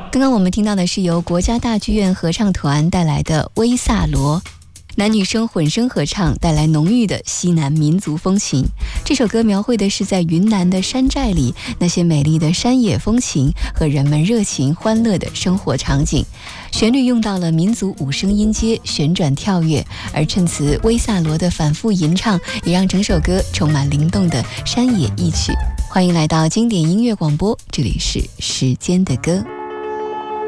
刚刚我们听到的是由国家大剧院合唱团带来的《威萨罗》，男女生混声合唱，带来浓郁的西南民族风情。这首歌描绘的是在云南的山寨里那些美丽的山野风情和人们热情欢乐的生活场景。旋律用到了民族五声音阶旋转跳跃，而衬词威萨罗的反复吟唱也让整首歌充满灵动的山野意趣。欢迎来到经典音乐广播，这里是时间的歌。